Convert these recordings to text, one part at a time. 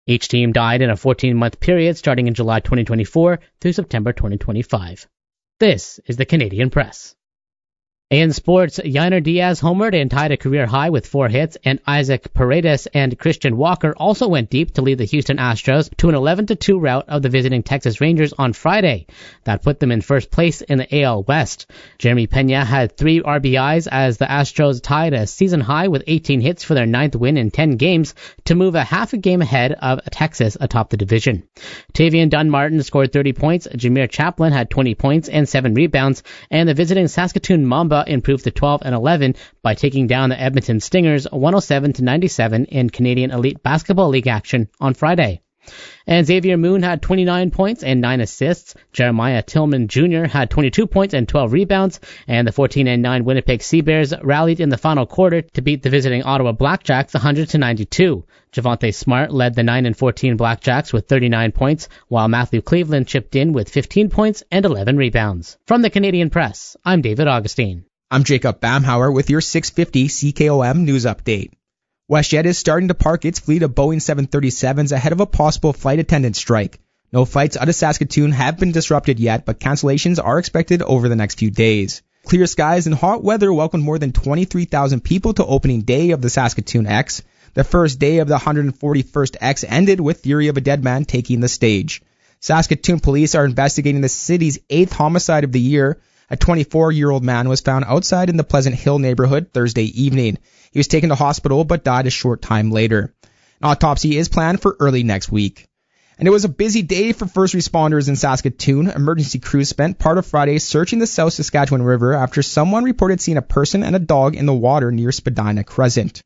Each team died in a 14-month period starting in July 2024 through September 2025. This is the Canadian Press. In sports, Yainer Diaz homered and tied a career high with 4 hits, and Isaac Paredes and Christian Walker also went deep to lead the Houston Astros to an 11-2 rout of the visiting Texas Rangers on Friday. That put them in first place in the AL West. Jeremy Pena had 3 RBIs as the Astros tied a season high with 18 hits for their 9th win in 10 games to move a half a game ahead of Texas atop the division. Tavian Dunn-Martin scored 30 points, Jameer Chaplin had 20 points and 7 rebounds, and the visiting Saskatoon Mamba improved to 12-11 by taking down the Edmonton Stingers 107-97 in Canadian Elite Basketball League action on Friday. And Xavier Moon had 29 points and 9 assists. Jeremiah Tillman Jr. had 22 points and 12 rebounds, and the 14-9 Winnipeg Seabears rallied in the final quarter to beat the visiting Ottawa Blackjacks 100-92. Javonte Smart led the 9-14 Blackjacks with 39 points, while Matthew Cleveland chipped in with 15 points and 11 rebounds. From the Canadian Press, I'm David Augustine. I'm Jacob Bamhauer with your 650 CKOM news update. WestJet is starting to park its fleet of Boeing 737s ahead of a possible flight attendant strike. No flights out of Saskatoon have been disrupted yet, but cancellations are expected over the next few days. Clear skies and hot weather welcomed more than 23,000 people to opening day of the Saskatoon X. The first day of the 141st X ended with Theory of a Dead Man taking the stage. Saskatoon police are investigating the city's 8th homicide of the year. A 24-year-old man was found outside in the Pleasant Hill neighborhood Thursday evening. He was taken to hospital but died a short time later. An autopsy is planned for early next week. And it was a busy day for first responders in Saskatoon. Emergency crews spent part of Friday searching the South Saskatchewan River after someone reported seeing a person and a dog in the water near Spadina Crescent.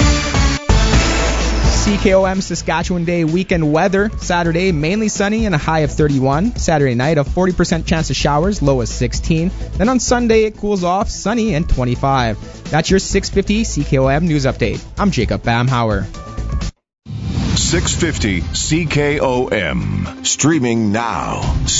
CKOM Saskatchewan Day weekend weather. Saturday, mainly sunny and a high of 31. Saturday night, a 40% chance of showers, low of 16. Then on Sunday, it cools off, sunny and 25. That's your 650 CKOM news update. I'm Jacob Bamhauer. 650 CKOM. Streaming now.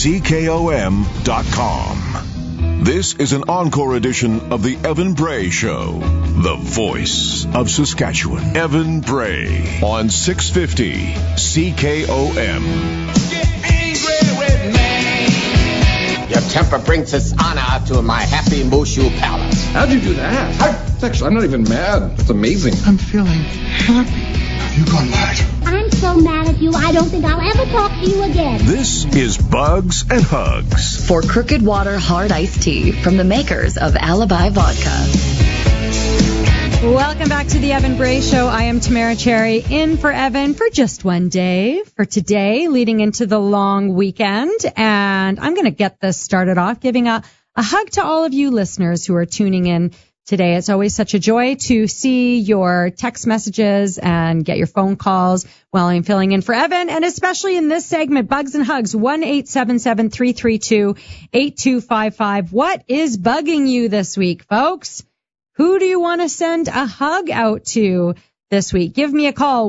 CKOM.com. This is an encore edition of the Evan Bray Show, the voice of Saskatchewan. Evan Bray on 650 CKOM. Get angry with me. Your temper brings us honor to my happy Mushu palace. How'd you do that? I'm not even mad. That's amazing. I'm feeling happy. Have you gone mad? I'm so mad at you, I don't think I'll ever talk to you again. This is Bugs and Hugs. For Crooked Water Hard Iced Tea from the makers of Alibi Vodka. Welcome back to the Evan Bray Show. I am Tamara Cherry, in for Evan for just one day for today, leading into the long weekend. And I'm going to get this started off giving a hug to all of you listeners who are tuning in today. It's always such a joy to see your text messages and get your phone calls while I'm filling in for Evan, and especially in this segment, Bugs and Hugs, 1-877-332-8255. What is bugging you this week, folks? Who do you want to send a hug out to this week? Give me a call,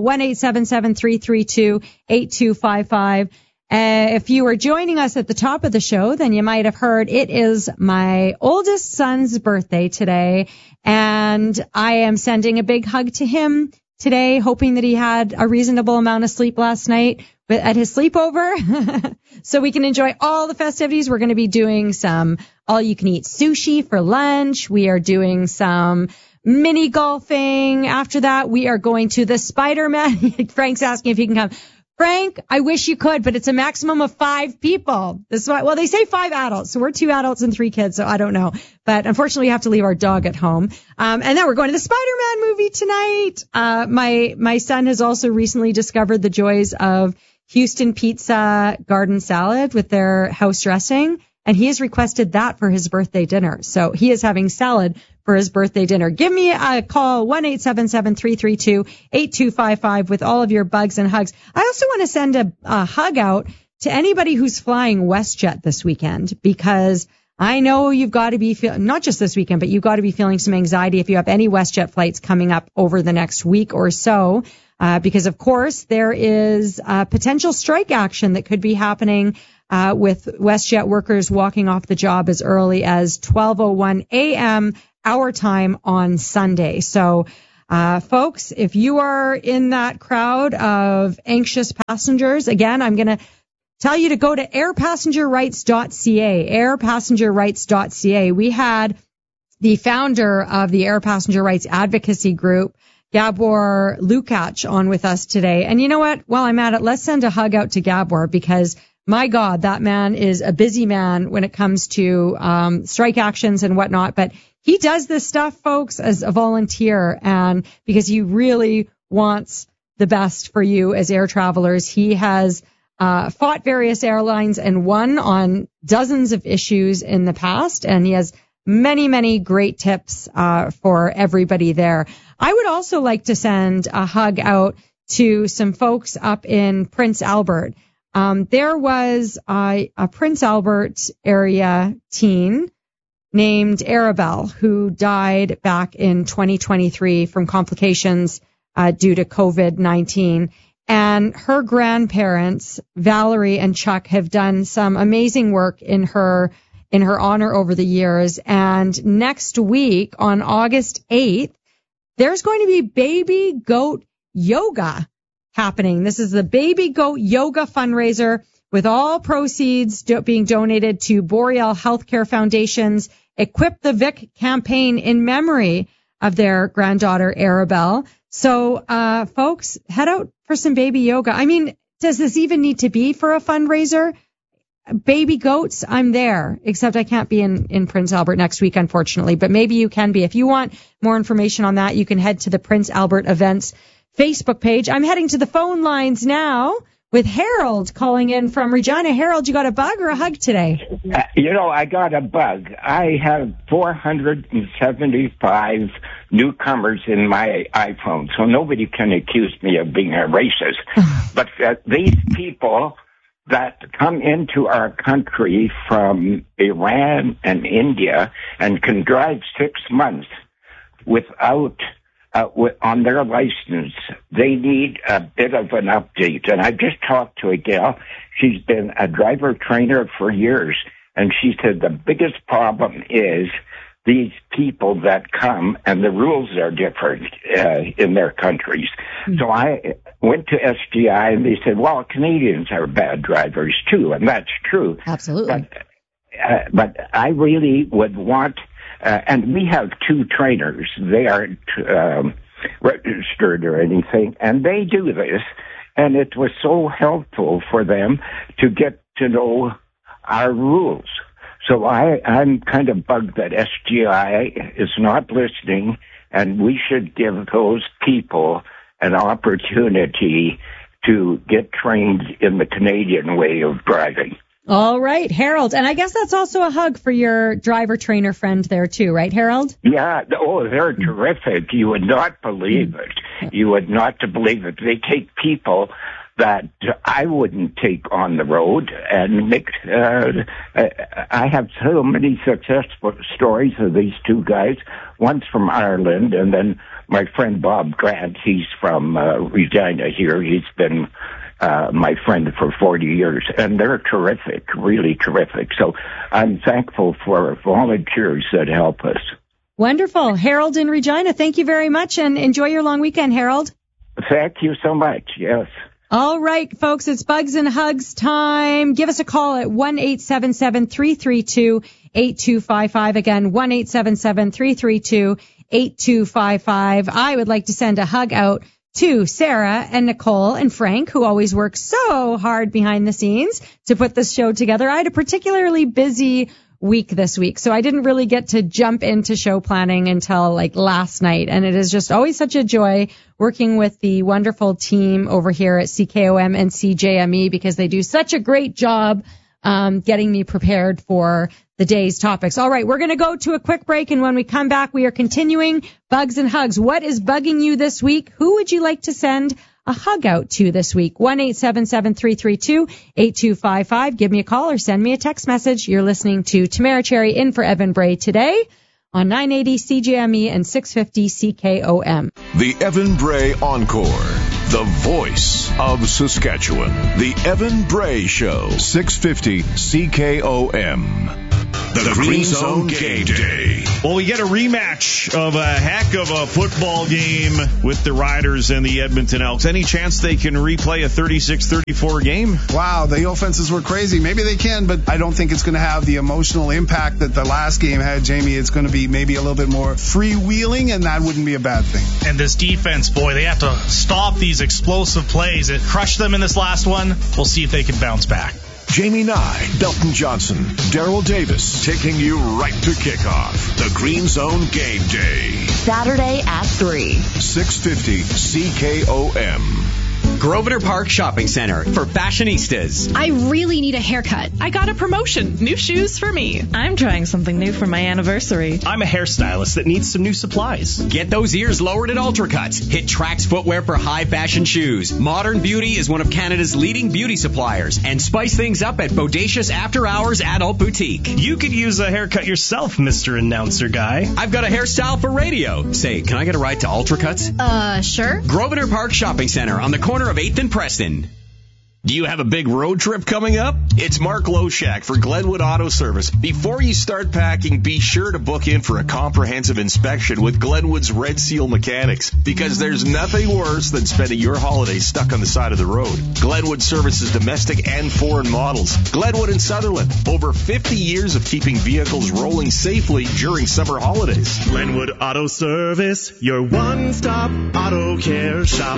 1-877-332-8255. If you are joining us at the top of the show, then you might have heard it is my oldest son's birthday today, and I am sending a big hug to him today, hoping that he had a reasonable amount of sleep last night at his sleepover so we can enjoy all the festivities. We're going to be doing some all-you-can-eat sushi for lunch. We are doing some mini golfing. After that, we are going to the Spider-Man. Frank's asking if he can come. Frank, I wish you could, but it's a maximum of 5 people. This is why, well, they say 5 adults, so we're 2 adults and 3 kids, so I don't know. But unfortunately, we have to leave our dog at home. And then we're going to the Spider-Man movie tonight. My son has also recently discovered the joys of Houston Pizza garden salad with their house dressing, and he has requested that for his birthday dinner. So he is having salad for his birthday dinner. Give me a call, 1-877-332-8255 with all of your bugs and hugs. I also want to send a hug out to anybody who's flying WestJet this weekend, because I know you've got to be not just this weekend, but you've got to be feeling some anxiety if you have any WestJet flights coming up over the next week or so, because of course there is potential strike action that could be happening with WestJet workers walking off the job as early as 12:01 a.m. our time on Sunday. So Folks, if you are in that crowd of anxious passengers, again, I'm going to tell you to go to airpassengerrights.ca, airpassengerrights.ca. We had the founder of the Air Passenger Rights Advocacy Group, Gabor Lukács, on with us today. And you know what? While I'm at it, let's send a hug out to Gabor, because my God, that man is a busy man when it comes to strike actions and whatnot. But he does this stuff, folks, as a volunteer, and because he really wants the best for you as air travelers. He has fought various airlines and won on dozens of issues in the past, and he has many, many great tips for everybody there. I would also like to send a hug out to some folks up in Prince Albert. There was a Prince Albert area teen named Arabelle who died back in 2023 from complications due to COVID-19. And her grandparents, Valerie and Chuck, have done some amazing work in her honor over the years. And next week, on August 8th, there's going to be Baby Goat Yoga happening. This is the Baby Goat Yoga fundraiser, with all proceeds being donated to Boreal Healthcare Foundation's Equip the Vic campaign in memory of their granddaughter, Arabelle. So, folks, head out for some baby yoga. I mean, does this even need to be for a fundraiser? Baby goats, I'm there, except I can't be in Prince Albert next week, unfortunately, but maybe you can be. If you want more information on that, you can head to the Prince Albert Events Facebook page. I'm heading to the phone lines now with Harold calling in from Regina. Harold, you got a bug or a hug today? I got a bug. I have 475 newcomers in my iPhone, so nobody can accuse me of being a racist. But these people that come into our country from Iran and India and can drive 6 months without on their license, they need a bit of an update. And I just talked to a gal. She's been a driver trainer for years, and she said the biggest problem is these people that come, and the rules are different in their countries. Mm-hmm. So I went to SGI, and they said, well, Canadians are bad drivers too, and that's true. Absolutely. But I really would want, and we have 2 trainers. They aren't registered or anything, and they do this, and it was so helpful for them to get to know our rules. So I'm kind of bugged that SGI is not listening, and we should give those people an opportunity to get trained in the Canadian way of driving. All right, Harold. And I guess that's also a hug for your driver trainer friend there too, right, Harold? Yeah. Oh, they're terrific. You would not believe it. You would not believe it. They take people that I wouldn't take on the road and make, I have so many successful stories of these 2 guys. One's from Ireland, and then my friend Bob Grant, he's from Regina here. He's been my friend for 40 years, and they're terrific, really terrific. So I'm thankful for volunteers that help us. Wonderful. Harold in Regina, thank you very much, and enjoy your long weekend, Harold. Thank you so much, yes. All right, folks, it's Bugs and Hugs time. Give us a call at 1-877-332-8255. Again, 1-877-332-8255. I would like to send a hug out to Sarah and Nicole and Frank, who always work so hard behind the scenes to put this show together. I had a particularly busy week this week, so I didn't really get to jump into show planning until like last night. And it is just always such a joy working with the wonderful team over here at CKOM and CJME, because they do such a great job getting me prepared for the day's topics. All right, we're going to go to a quick break, and when we come back, we are continuing Bugs and Hugs. What is bugging you this week? Who would you like to send a hug out to this week? 1-877-332-8255. Give me a call or send me a text message. You're listening to Tamara Cherry in for Evan Bray today on 980 CJME and 650 CKOM. The Evan Bray Encore, the voice of Saskatchewan. The Evan Bray Show, 650 CKOM. The Green Zone Game Day. Well, we get a rematch of a heck of a football game with the Riders and the Edmonton Elks. Any chance they can replay a 36-34 game? Wow, the offenses were crazy. Maybe they can, but I don't think it's going to have the emotional impact that the last game had, Jamie. It's going to be maybe a little bit more freewheeling, and that wouldn't be a bad thing. And this defense, boy, they have to stop these explosive plays. It crushed them in this last one. We'll see if they can bounce back. Jamie Nye, Belton Johnson, Daryl Davis, taking you right to kickoff. The Green Zone Game Day. Saturday at 3. 650 CKOM. Grosvenor Park Shopping Center for fashionistas. I really need a haircut. I got a promotion. New shoes for me. I'm trying something new for my anniversary. I'm a hairstylist that needs some new supplies. Get those ears lowered at Ultracuts. Hit Trax Footwear for high fashion shoes. Modern Beauty is one of Canada's leading beauty suppliers. And spice things up at Bodacious After Hours Adult Boutique. You could use a haircut yourself, Mr. Announcer Guy. I've got a hairstyle for radio. Say, can I get a ride to Ultracuts? Sure. Grosvenor Park Shopping Center on the corner of 8th and Preston. Do you have a big road trip coming up? It's Mark Loshak for Glenwood Auto Service. Before you start packing, be sure to book in for a comprehensive inspection with Glenwood's Red Seal Mechanics, because there's nothing worse than spending your holidays stuck on the side of the road. Glenwood services domestic and foreign models. Glenwood and Sutherland, over 50 years of keeping vehicles rolling safely during summer holidays. Glenwood Auto Service, your one-stop auto care shop.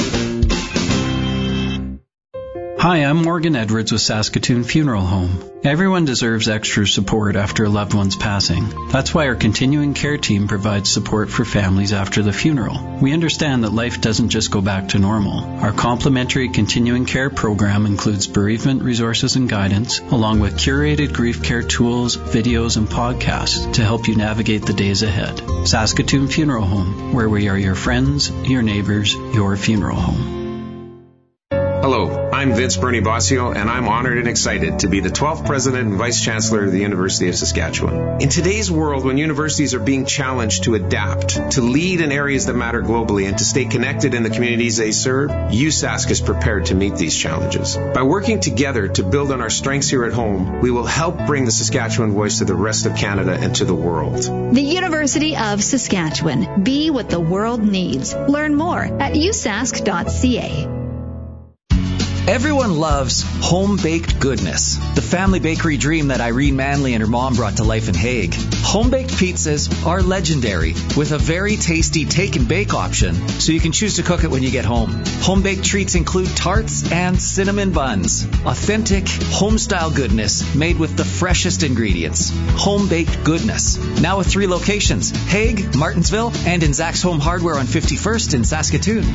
Hi, I'm Morgan Edwards with Saskatoon Funeral Home. Everyone deserves extra support after a loved one's passing. That's why our continuing care team provides support for families after the funeral. We understand that life doesn't just go back to normal. Our complimentary continuing care program includes bereavement resources and guidance, along with curated grief care tools, videos, and podcasts to help you navigate the days ahead. Saskatoon Funeral Home, where we are your friends, your neighbors, your funeral home. Hello, I'm Vince Bernie Bossio, and I'm honored and excited to be the 12th President and Vice Chancellor of the University of Saskatchewan. In today's world, when universities are being challenged to adapt, to lead in areas that matter globally, and to stay connected in the communities they serve, USask is prepared to meet these challenges. By working together to build on our strengths here at home, we will help bring the Saskatchewan voice to the rest of Canada and to the world. The University of Saskatchewan. Be what the world needs. Learn more at usask.ca. Everyone loves home-baked goodness, the family bakery dream that Irene Manley and her mom brought to life in Hague. Home-baked pizzas are legendary, with a very tasty take-and-bake option, so you can choose to cook it when you get home. Home-baked treats include tarts and cinnamon buns. Authentic, home-style goodness made with the freshest ingredients. Home-baked goodness. Now with 3 locations, Hague, Martinsville, and in Zach's Home Hardware on 51st in Saskatoon.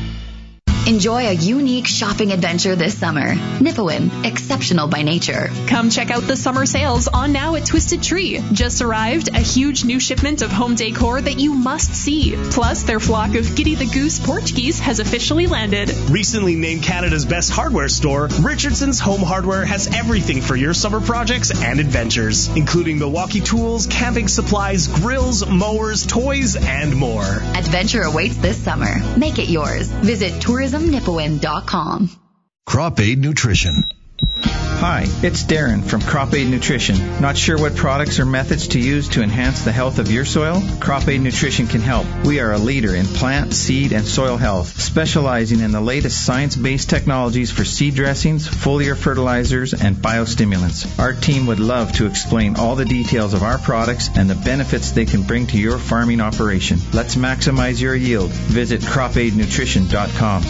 Enjoy a unique shopping adventure this summer. Nipawin, exceptional by nature. Come check out the summer sales on now at Twisted Tree. Just arrived, a huge new shipment of home decor that you must see. Plus, their flock of Giddy the Goose Portuguese has officially landed. Recently named Canada's best hardware store, Richardson's Home Hardware has everything for your summer projects and adventures, including Milwaukee tools, camping supplies, grills, mowers, toys, and more. Adventure awaits this summer. Make it yours. Visit tourismnipawin.com. Crop Aid Nutrition. Hi, it's Darren from Crop Aid Nutrition. Not sure what products or methods to use to enhance the health of your soil? Crop Aid Nutrition can help. We are a leader in plant, seed, and soil health, specializing in the latest science-based technologies for seed dressings, foliar fertilizers, and biostimulants. Our team would love to explain all the details of our products and the benefits they can bring to your farming operation. Let's maximize your yield. Visit cropaidnutrition.com.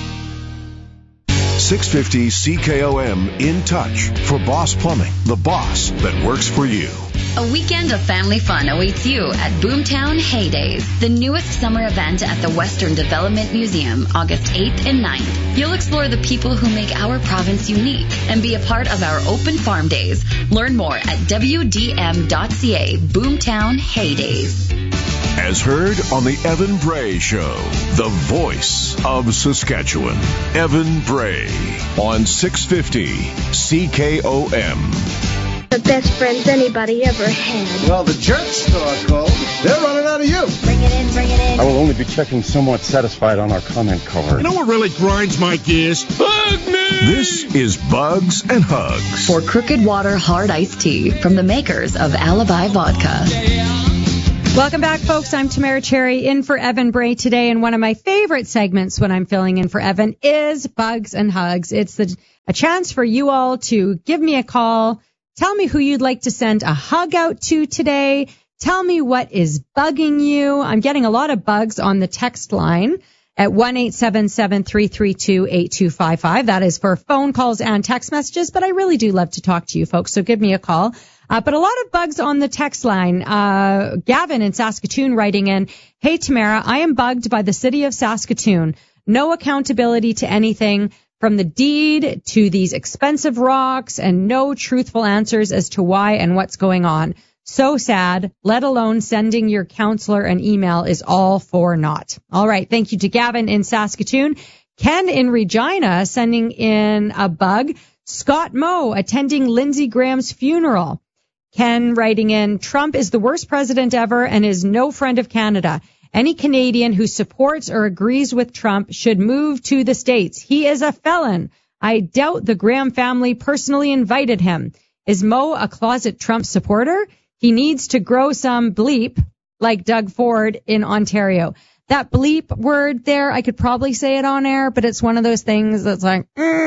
650 CKOM In Touch for Boss Plumbing, the boss that works for you. A weekend of family fun awaits you at Boomtown Heydays, the newest summer event at the Western Development Museum, August 8th and 9th. You'll explore the people who make our province unique and be a part of our open farm days. Learn more at wdm.ca. Boomtown Heydays. As heard on the Evan Bray Show, the voice of Saskatchewan. Evan Bray on 650 CKOM. The best friends anybody ever had. Well, the jerks are called. They're running out of you. Bring it in, bring it in. I will only be checking somewhat satisfied on our comment card. You know what really grinds my gears? This is Bugs and Hugs. For Crooked Water Hard Iced Tea from the makers of Alibi Vodka. Welcome back, folks. I'm Tamara Cherry in for Evan Bray today, and one of my favorite segments when I'm filling in for Evan is Bugs and Hugs. It's a chance for you all to give me a call. Tell me who you'd like to send a hug out to today. Tell me what is bugging you. I'm getting a lot of bugs on the text line at 1-877-332-8255. That is for phone calls and text messages, but I really do love to talk to you folks, so give me a call. But a lot of bugs on the text line. Gavin in Saskatoon writing in, "Hey Tamara, I am bugged by the city of Saskatoon. No accountability to anything from the deed to these expensive rocks and no truthful answers as to why and what's going on. So sad, let alone sending your counselor an email is all for naught." All right. Thank you to Gavin in Saskatoon. Ken in Regina sending in a bug. Scott Moe attending Lindsey Graham's funeral. Ken writing in, "Trump is the worst president ever and is no friend of Canada. Any Canadian who supports or agrees with Trump should move to the States. He is a felon. I doubt the Graham family personally invited him. Is Moe a closet Trump supporter? He needs to grow some bleep like Doug Ford in Ontario." That bleep word there, I could probably say it on air, but it's one of those things that's like,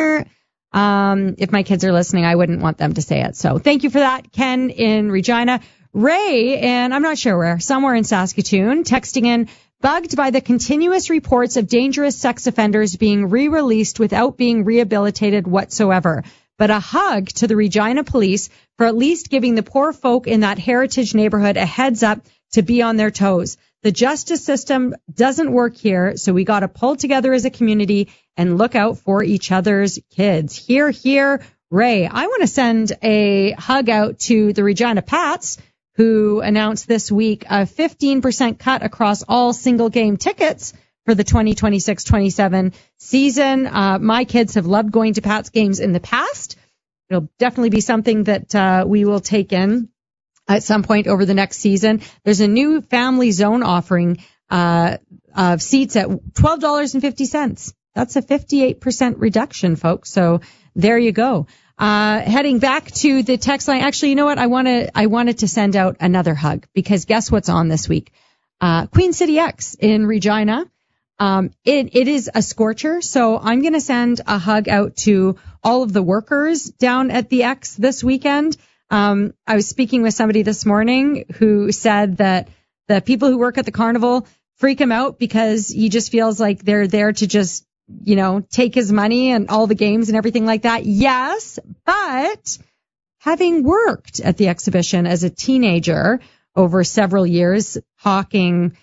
if my kids are listening, I wouldn't want them to say it. So thank you for that, Ken in Regina. Ray, and I'm not sure where, somewhere in Saskatoon, texting in, "Bugged by the continuous reports of dangerous sex offenders being re-released without being rehabilitated whatsoever. But a hug to the Regina police for at least giving the poor folk in that heritage neighborhood a heads up to be on their toes. The justice system doesn't work here, so we got to pull together as a community and look out for each other's kids." Hear, hear, Ray. I want to send a hug out to the Regina Pats, who announced this week a 15% cut across all single game tickets for the 2026-27 season. My kids have loved going to Pats games in the past. It'll definitely be something that we will take in at some point over the next season. There's a new family zone offering of seats at $12.50. That's a 58% reduction, folks. So there you go. Heading back to the text line. Actually, you know what? I wanted to send out another hug because guess what's on this week? Queen City X in Regina. It is a scorcher, so I'm going to send a hug out to all of the workers down at the X this weekend. I was speaking with somebody this morning who said that the people who work at the carnival freak him out because he just feels like they're there to just, take his money and all the games and everything like that. Yes, but having worked at the exhibition as a teenager over several years, hawking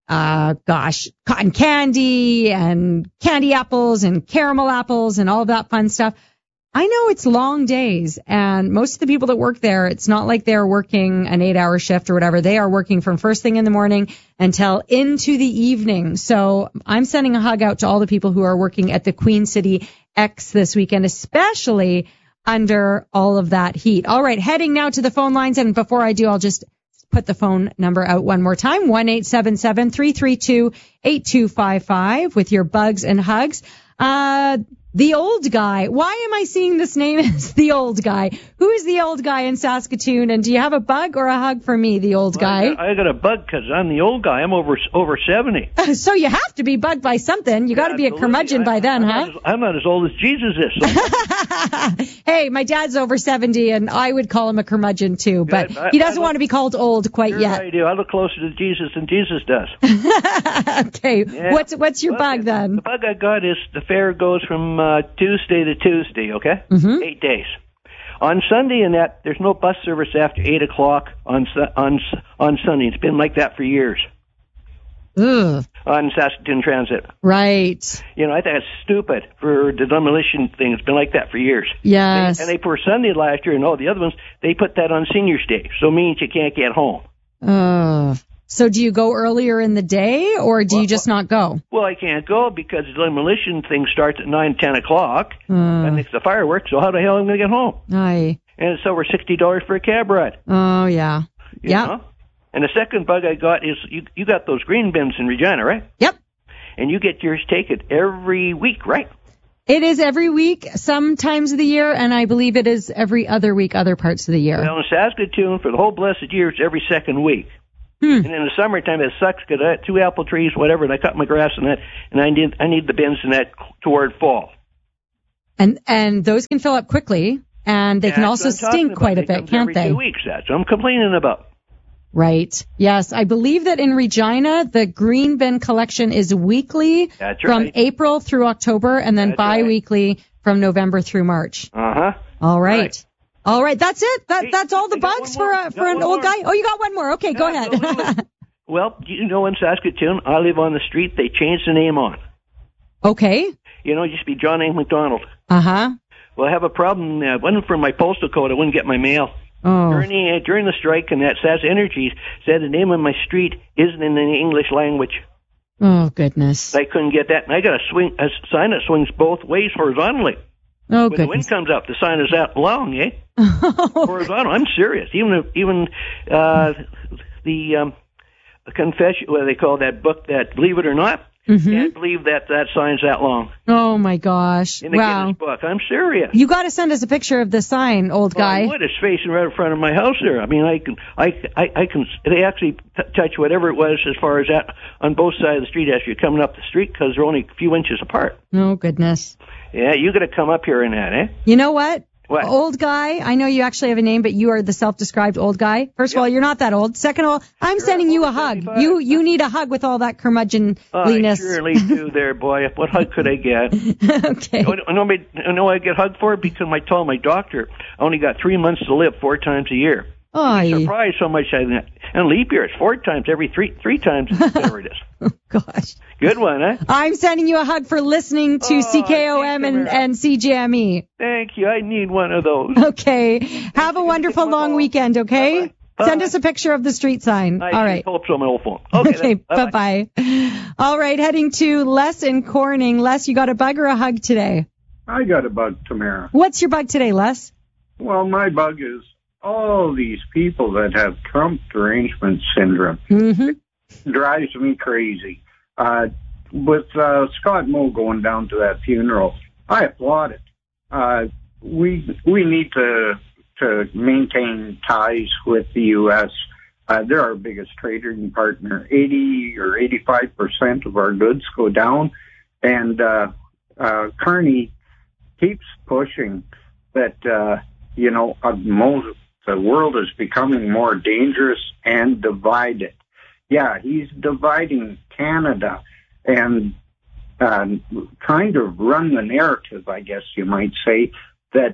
cotton candy and candy apples and caramel apples and all that fun stuff. I know it's long days, and most of the people that work there, it's not like they're working an 8-hour shift or whatever. They are working from first thing in the morning until into the evening. So I'm sending a hug out to all the people who are working at the Queen City X this weekend, especially under all of that heat. All right, heading now to the phone lines, and before I do, I'll just put the phone number out one more time, 1-877-332-8255 with your bugs and hugs. The old guy. Why am I seeing this name as the old guy? Who is the old guy in Saskatoon? And do you have a bug or a hug for me, the old guy? I got a bug because I'm the old guy. I'm over 70. So you have to be bugged by something. You got to be a curmudgeon by then, huh? I'm not as old as Jesus is. So. Hey, my dad's over 70, and I would call him a curmudgeon too, but he doesn't want to be called old quite yet. I do. I look closer to Jesus than Jesus does. Okay. Yeah. What's your bug then? The bug I got is the fair goes from Tuesday to Tuesday, okay? 8 days. On Sunday and that, there's no bus service after 8 o'clock on Sunday. It's been like that for years. Ugh. On Saskatoon Transit. Right. I think it's stupid for the demolition thing. It's been like that for years. Yes. And they put Sunday last year and all the other ones, they put that on Seniors Day. So it means you can't get home. So do you go earlier in the day, or do you just not go? Well, I can't go because the demolition thing starts at 9, 10 o'clock, and it's the fireworks, so how the hell am I going to get home? Aye. And it's over $60 for a cab ride. Oh, yeah. You know? And the second bug I got is, you got those green bins in Regina, right? Yep. And you get yours taken every week, right? It is every week, some times of the year, and I believe it is every other week, other parts of the year. Well, in Saskatoon, for the whole blessed year, it's every second week. And in the summertime, it sucks because I had 2 apple trees, whatever, and I cut my grass and that, and I need the bins and that toward fall. And those can fill up quickly, and they can also stink quite a bit, can't they? Every 2 weeks, that's what I'm complaining about. Right. Yes. I believe that in Regina, the green bin collection is weekly from April through October, and then bi-weekly from November through March. Uh-huh. All right. All right. That's it. That's all the bugs for an old guy. Oh, you got one more. Okay, go ahead. Well, you know, in Saskatoon, I live on the street. They changed the name on. Okay. You know, it used to be John A. McDonald. Uh-huh. Well, I have a problem. It wasn't for my postal code. I wouldn't get my mail. Oh. During the strike, and that SAS Energy said the name of my street isn't in the English language. Oh, goodness. I couldn't get that, and I got a sign that swings both ways horizontally. Oh, when the wind comes up, the sign is that long, eh? Horizontal. I'm serious. Even the confession, what they call that book, that Believe It or Not, can't believe that sign's that long. Oh my gosh! In the Guinness book, I'm serious. You got to send us a picture of the sign, old guy. What? It's facing right in front of my house there. I mean, I can. They actually touch whatever it was as far as that on both sides of the street as you're coming up the street because they're only a few inches apart. Oh goodness. Yeah, you got to come up here in that, eh? You know what? What? Old guy, I know you actually have a name, but you are the self-described old guy. First of all, you're not that old. Second of all, I'm sending you a hug. You need a hug with all that curmudgeonliness. I surely do there, boy. What hug could I get? Okay. I know I get hugged for it because I told my doctor I only got 3 months to live 4 times a year. Oh, I'm surprised so much. And leap year, it's 4 times every three times, whatever it is. Oh, gosh. Good one, huh? I'm sending you a hug for listening to CKOM and CJME. Thank you. I need one of those. Okay. Have a wonderful long weekend, okay? Bye-bye. Send us a picture of the street sign. All right. Pull up on my old phone. Okay, bye-bye. All right, heading to Les in Corning. Les, you got a bug or a hug today? I got a bug, Tamara. What's your bug today, Les? Well, my bug is all these people that have Trump derangement syndrome. Mm-hmm. It drives me crazy. With Scott Moe going down to that funeral, I applaud it. We need to maintain ties with the U.S. They're our biggest trading partner. 80 or 85% of our goods go down, and Carney keeps pushing that the world is becoming more dangerous and divided. Yeah, he's dividing Canada and trying to run the narrative, I guess you might say, that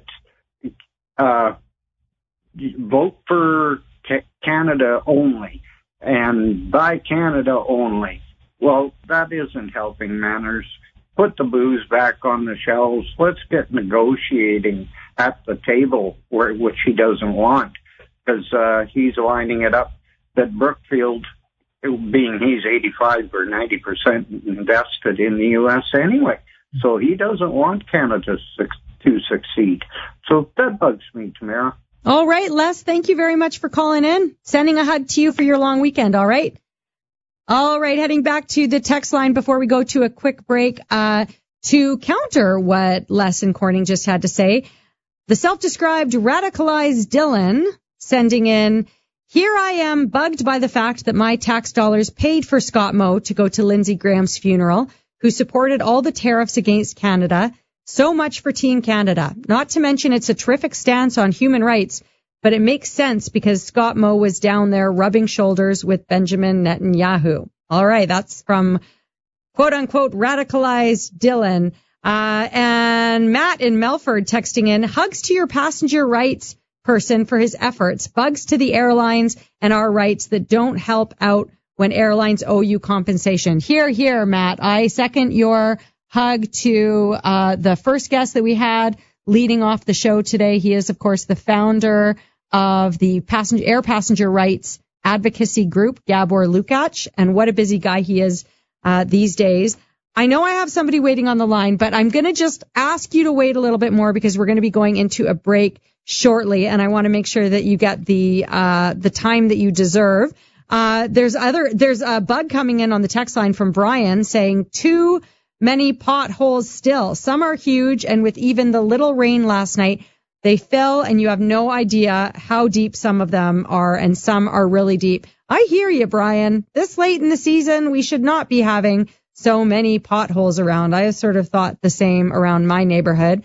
vote for Canada only and buy Canada only. Well, that isn't helping manners. Put the booze back on the shelves. Let's get negotiating at the table, which he doesn't want, because he's lining it up that Brookfield, being he's 85 or 90% invested in the U.S. anyway, so he doesn't want Canada to succeed. So that bugs me, Tamara. All right, Les, thank you very much for calling in. Sending a hug to you for your long weekend, all right? All right, heading back to the text line before we go to a quick break to counter what Les in Corning just had to say. The self-described radicalized Dylan sending in, here I am bugged by the fact that my tax dollars paid for Scott Moe to go to Lindsey Graham's funeral, who supported all the tariffs against Canada. So much for Team Canada. Not to mention it's a terrific stance on human rights, but it makes sense because Scott Moe was down there rubbing shoulders with Benjamin Netanyahu. All right, that's from quote-unquote radicalized Dylan. And Matt in Melford texting in, hugs to your passenger rights person for his efforts, bugs to the airlines and our rights that don't help out when airlines owe you compensation. Here, Matt. I second your hug to the first guest that we had leading off the show today. He is, of course, the founder of the air passenger rights advocacy group, Gabor Lukács, and what a busy guy he is these days. I know I have somebody waiting on the line, but I'm going to just ask you to wait a little bit more because we're going to be going into a break shortly, and I want to make sure that you get the time that you deserve. There's a bug coming in on the text line from Brian saying 2 many potholes still. Some are huge, and with even the little rain last night, they fill, and you have no idea how deep some of them are, and some are really deep. I hear you, Brian. This late in the season, we should not be having so many potholes around. I have sort of thought the same around my neighborhood.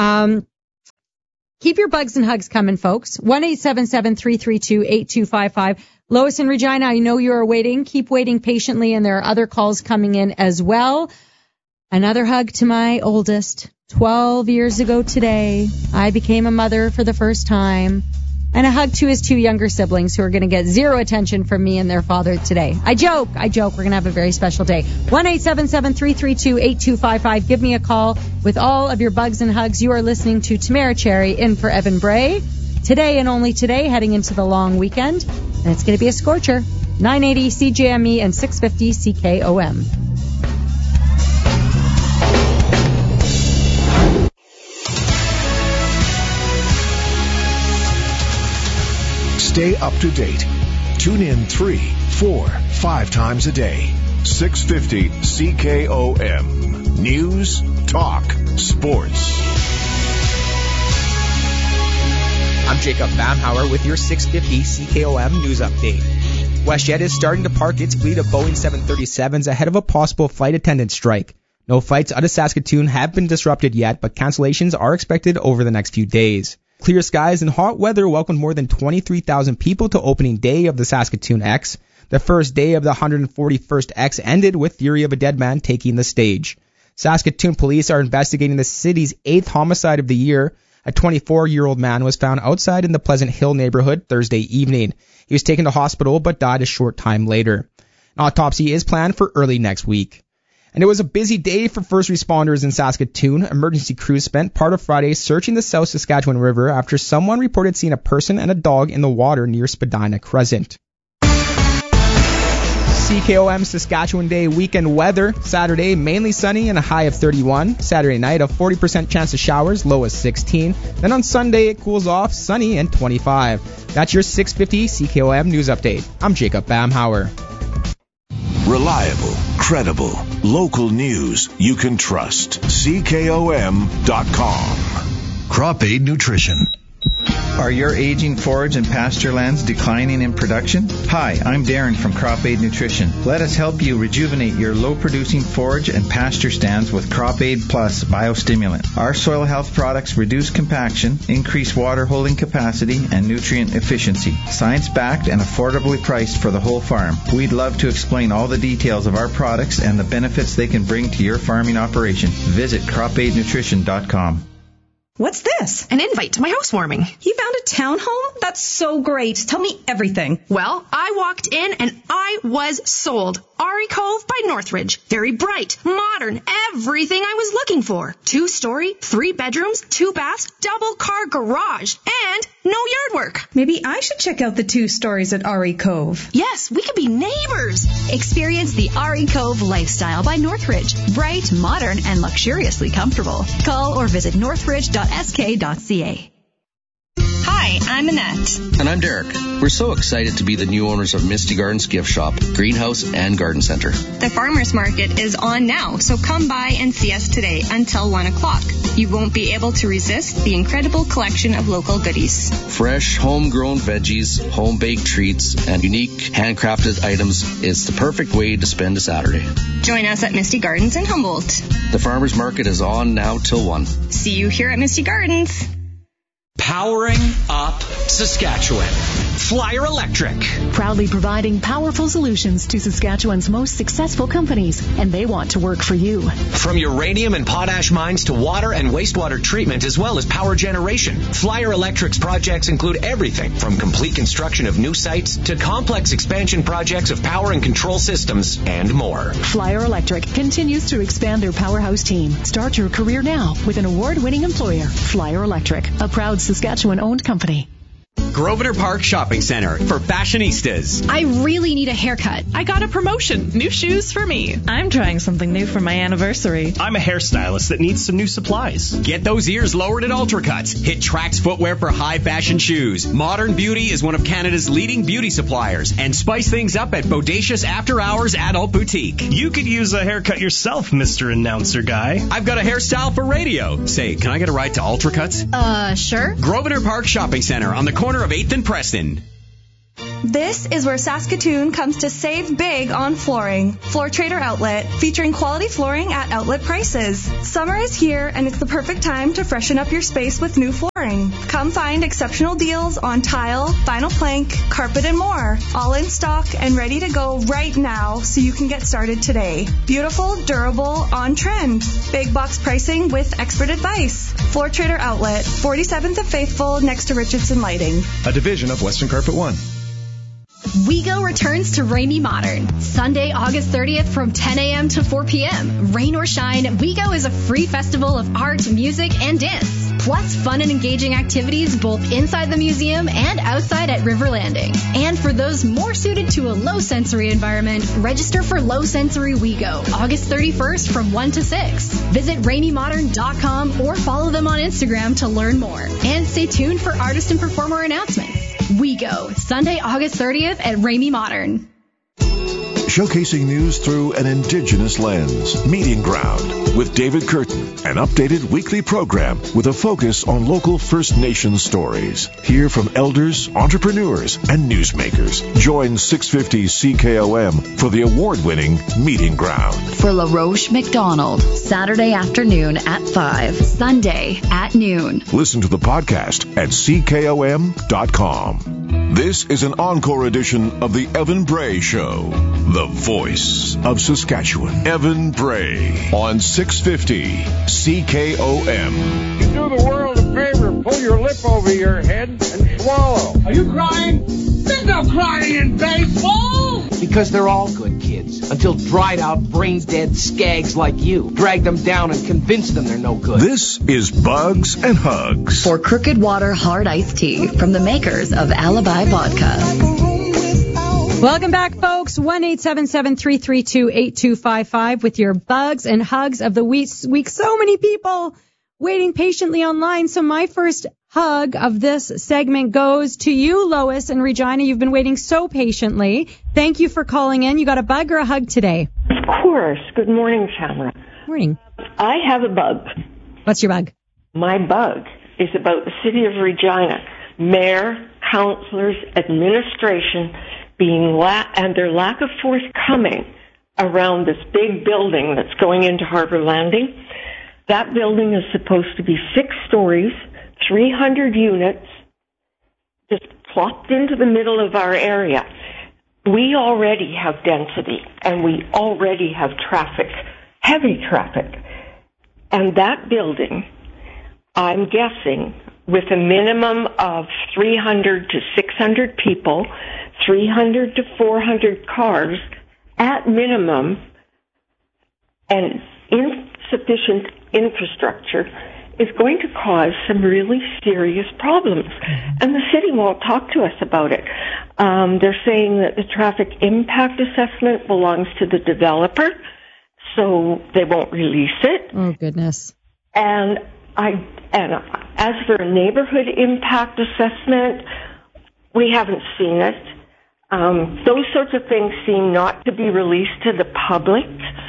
Keep your bugs and hugs coming, folks. 1-877-332-8255. Lois and Regina, I know you are waiting. Keep waiting patiently, and there are other calls coming in as well. Another hug to my oldest. 12 years ago today, I became a mother for the first time. And a hug to his 2 younger siblings who are going to get zero attention from me and their father today. I joke. We're going to have a very special day. 1-877-332-8255. Give me a call with all of your bugs and hugs. You are listening to Tamara Cherry in for Evan Bray. Today and only today, heading into the long weekend. And it's going to be a scorcher. 980 CJME and 650 CKOM. Stay up to date. Tune in 3, 4, 5 times a day. 650 CKOM. News, talk, sports. I'm Jacob Bamhauer with your 650 CKOM News Update. WestJet is starting to park its fleet of Boeing 737s ahead of a possible flight attendant strike. No flights out of Saskatoon have been disrupted yet, but cancellations are expected over the next few days. Clear skies and hot weather welcomed more than 23,000 people to opening day of the Saskatoon X. The first day of the 141st X ended with Theory of a Dead Man taking the stage. Saskatoon police are investigating the city's 8th homicide of the year. A 24-year-old man was found outside in the Pleasant Hill neighborhood Thursday evening. He was taken to hospital but died a short time later. An autopsy is planned for early next week. And it was a busy day for first responders in Saskatoon. Emergency crews spent part of Friday searching the South Saskatchewan River after someone reported seeing a person and a dog in the water near Spadina Crescent. CKOM Saskatchewan Day weekend weather. Saturday, mainly sunny and a high of 31. Saturday night, a 40% chance of showers, low of 16. Then on Sunday, it cools off, sunny and 25. That's your 650 CKOM News Update. I'm Jacob Bamhauer. Reliable, credible, local news you can trust. CKOM.com. Crop Aid Nutrition. Are your aging forage and pasture lands declining in production? Hi, I'm Darren from Crop Aid Nutrition. Let us help you rejuvenate your low-producing forage and pasture stands with Crop Aid Plus Biostimulant. Our soil health products reduce compaction, increase water holding capacity, and nutrient efficiency. Science-backed and affordably priced for the whole farm. We'd love to explain all the details of our products and the benefits they can bring to your farming operation. Visit cropaidnutrition.com. What's this? An invite to my housewarming. You found a townhome? That's so great. Tell me everything. Well, I walked in and I was sold. Ari Cove by Northridge. Very bright, modern, everything I was looking for. 2-story, 3 bedrooms, 2 baths, double car garage, and no yard work. Maybe I should check out the 2 stories at Ari Cove. Yes, we could be neighbors. Experience the Ari Cove lifestyle by Northridge. Bright, modern, and luxuriously comfortable. Call or visit northridge.sk.ca. Hi, I'm Annette. And I'm Derek. We're so excited to be the new owners of Misty Gardens Gift Shop, Greenhouse, and Garden Center. The farmers market is on now, so come by and see us today until 1 o'clock. You won't be able to resist the incredible collection of local goodies. Fresh, homegrown veggies, home-baked treats, and unique handcrafted items is the perfect way to spend a Saturday. Join us at Misty Gardens in Humboldt. The farmers market is on now till 1. See you here at Misty Gardens. Powering up Saskatchewan. Flyer Electric. Proudly providing powerful solutions to Saskatchewan's most successful companies, and they want to work for you. From uranium and potash mines to water and wastewater treatment, as well as power generation, Flyer Electric's projects include everything from complete construction of new sites to complex expansion projects of power and control systems and more. Flyer Electric continues to expand their powerhouse team. Start your career now with an award-winning employer, Flyer Electric, a proud Saskatchewan-owned company. Grosvenor Park Shopping Center for fashionistas. I really need a haircut. I got a promotion. New shoes for me. I'm trying something new for my anniversary. I'm a hairstylist that needs some new supplies. Get those ears lowered at Ultracuts. Hit Trax Footwear for high fashion shoes. Modern Beauty is one of Canada's leading beauty suppliers. And spice things up at Bodacious After Hours Adult Boutique. You could use a haircut yourself, Mr. Announcer Guy. I've got a hairstyle for radio. Say, can I get a ride to Ultracuts? Sure. Grosvenor Park Shopping Center on the corner of 8th and Preston. This is where Saskatoon comes to save big on flooring. Floor Trader Outlet, featuring quality flooring at outlet prices. Summer is here, and it's the perfect time to freshen up your space with new flooring. Come find exceptional deals on tile, vinyl plank, carpet, and more. All in stock and ready to go right now, so you can get started today. Beautiful, durable, on trend. Big box pricing with expert advice. Floor Trader Outlet, 47th of Faithful, next to Richardson Lighting. A division of Western Carpet One. WeGo returns to Ramey Modern. Sunday, August 30th from 10 a.m. to 4 p.m. Rain or shine, WeGo is a free festival of art, music, and dance. Plus fun and engaging activities both inside the museum and outside at River Landing. And for those more suited to a low-sensory environment, register for Low Sensory WeGo, August 31st from 1 to 6. Visit RameyModern.com or follow them on Instagram to learn more. And stay tuned for artist and performer announcements. WeGo, Sunday, August 30th at Ramey Modern. Showcasing news through an Indigenous lens. Meeting Ground with David Curtin, an updated weekly program with a focus on local First Nations stories. Hear from elders, entrepreneurs, and newsmakers. Join 650 CKOM for the award-winning Meeting Ground. For LaRoche McDonald, Saturday afternoon at 5, Sunday at noon. Listen to the podcast at CKOM.com. This is an encore edition of the Evan Bray Show, the voice of Saskatchewan. Evan Bray on 650 CKOM. You do the world a favor, pull your lip over your head and swallow. Are you crying? There's no crying in baseball! Because they're all good kids, until dried out, brain dead skags like you drag them down and convince them they're no good. This is Bugs and Hugs. For Crooked Water Hard Iced Tea from the makers of Alibi Vodka. Welcome back, folks. 1-877-332-8255 with your Bugs and Hugs of the week. So many people waiting patiently online. So my first hug of this segment goes to you, Lois and Regina. You've been waiting so patiently. Thank you for calling in. You got a bug or a hug today? Of course. Good morning, Tamara. Morning. I have a bug. What's your bug? My bug is about the city of Regina. Mayor, councillors, administration and their lack of forthcoming around this big building that's going into Harbour Landing. That building is supposed to be 6 stories, 300 units, just plopped into the middle of our area. We already have density, and we already have traffic, heavy traffic. And that building, I'm guessing, with a minimum of 300 to 600 people, 300 to 400 cars at minimum, and insufficient infrastructure is going to cause some really serious problems. And the city won't talk to us about it. They're saying that the traffic impact assessment belongs to the developer, so they won't release it. Oh, goodness. And as for a neighborhood impact assessment, we haven't seen it. Those sorts of things seem not to be released to the public.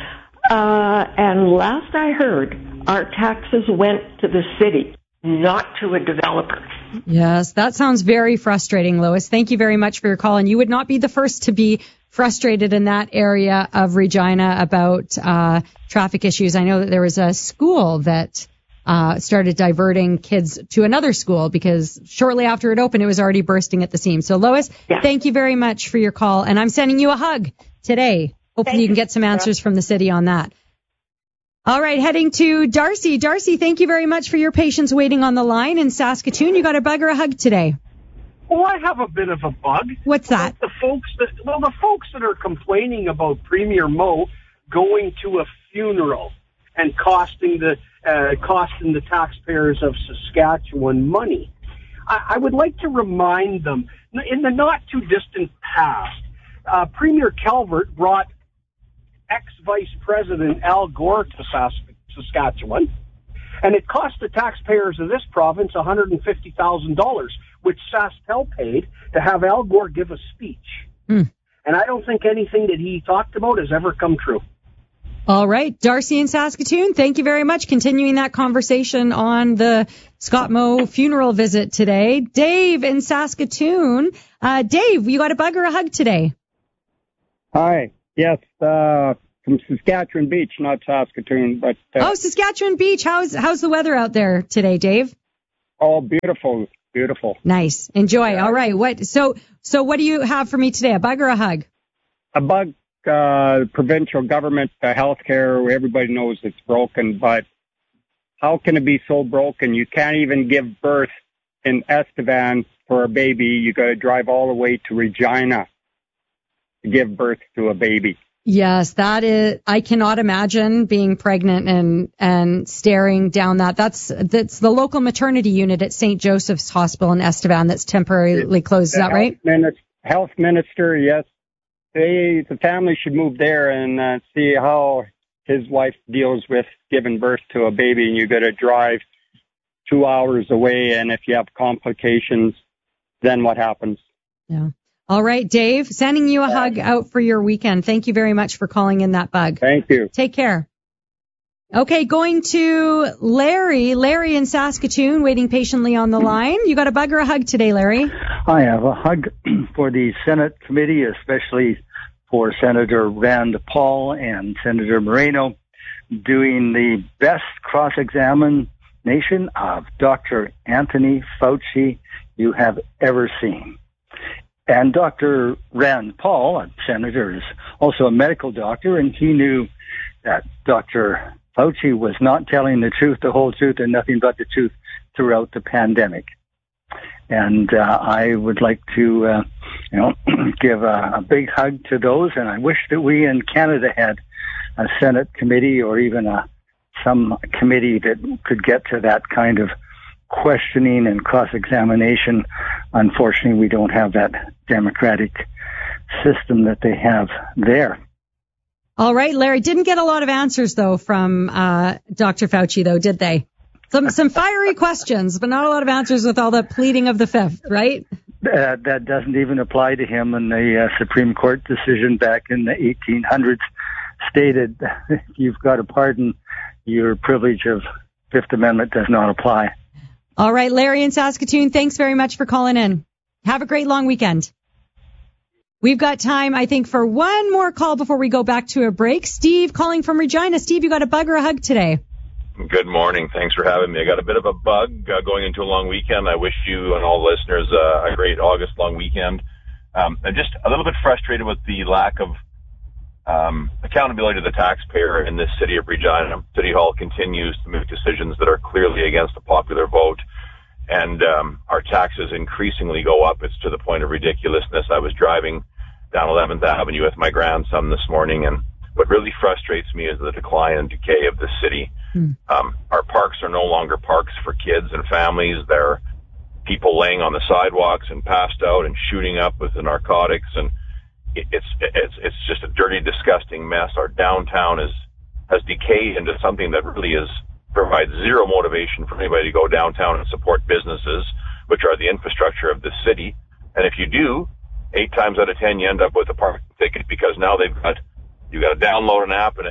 And last I heard, our taxes went to the city, not to a developer. Yes, that sounds very frustrating, Lois. Thank you very much for your call. And you would not be the first to be frustrated in that area of Regina about traffic issues. I know that there was a school that started diverting kids to another school because shortly after it opened, it was already bursting at the seams. So, Lois, Thank you very much for your call. And I'm sending you a hug today. Hopefully you can get some answers from the city on that. All right, heading to Darcy. Darcy, thank you very much for your patience waiting on the line in Saskatoon. You got a bug or a hug today? Oh, I have a bit of a bug. What's that? The folks that are complaining about Premier Moe going to a funeral and costing the taxpayers of Saskatchewan money. I would like to remind them, in the not-too-distant past, Premier Calvert brought ex-Vice President Al Gore to Saskatchewan, and it cost the taxpayers of this province $150,000, which SaskTel paid to have Al Gore give a speech. And I don't think anything that he talked about has ever come true. All right. Darcy in Saskatoon, thank you very much. Continuing that conversation on the Scott Moe funeral visit today. Dave in Saskatoon. Dave, you got a bug or a hug today? Hi. Yes, from Saskatchewan Beach, not Saskatoon, but... Saskatchewan Beach. How's the weather out there today, Dave? Oh, beautiful. Beautiful. Nice. Enjoy. All right. So what do you have for me today? A bug or a hug? A bug. Provincial government, healthcare, everybody knows it's broken, but how can it be so broken? You can't even give birth in Estevan for a baby. You got to drive all the way to Regina to give birth to a baby. Yes, that is. I cannot imagine being pregnant and staring down that. That's the local maternity unit at St. Joseph's Hospital in Estevan that's temporarily closed. Is that right? Health minister, yes. The family should move there and see how his wife deals with giving birth to a baby, and you got to drive 2 hours away, and if you have complications, then what happens? Yeah. All right, Dave, sending you a hug out for your weekend. Thank you very much for calling in that bug. Thank you. Take care. Okay, going to Larry in Saskatoon, waiting patiently on the line. You got a bug or a hug today, Larry? I have a hug for the Senate committee, especially for Senator Rand Paul and Senator Moreno, doing the best cross-examination of Dr. Anthony Fauci you have ever seen. And Dr. Rand Paul, a senator, is also a medical doctor, and he knew that Dr. Fauci was not telling the truth, the whole truth, and nothing but the truth throughout the pandemic. And I would like to, give a big hug to those. And I wish that we in Canada had a Senate committee or even some committee that could get to that kind of questioning and cross-examination. Unfortunately, we don't have that democratic system that they have there. All right, Larry. Didn't get a lot of answers, though, from Dr. Fauci, though, did they? Some fiery questions, but not a lot of answers with all the pleading of the fifth, right? That doesn't even apply to him. And the Supreme Court decision back in the 1800s stated if you've got a pardon, your privilege of Fifth Amendment does not apply. All right, Larry in Saskatoon, thanks very much for calling in. Have a great long weekend. We've got time, I think, for one more call before we go back to a break. Steve calling from Regina. Steve, you got a bug or a hug today? Good morning. Thanks for having me. I got a bit of a bug going into a long weekend. I wish you and all listeners a great August long weekend. I'm just a little bit frustrated with the lack of accountability to the taxpayer in this city of Regina. City Hall continues to make decisions that are clearly against the popular vote, and our taxes increasingly go up. It's to the point of ridiculousness. I was driving down 11th Avenue with my grandson this morning, and what really frustrates me is the decline and decay of the city. Our parks are no longer parks for kids and families. They're people laying on the sidewalks and passed out and shooting up with the narcotics, and it's just a dirty, disgusting mess. Our downtown has decayed into something that really provides zero motivation for anybody to go downtown and support businesses, which are the infrastructure of the city. And if you do, 8 times out of 10 you end up with a parking ticket, because now you got to download an app, and